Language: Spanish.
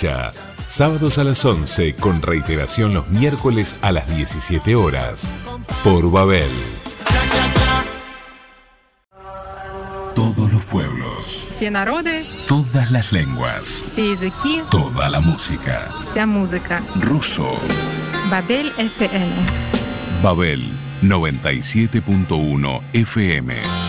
fecha. Sábados a las 11, con reiteración los miércoles a las 17 horas. Por Babel. Todos los pueblos. Всі народи. Todas las lenguas. Всі язики. Toda la música. Вся музика. Ruso. Babel FM. Babel 97.1 FM.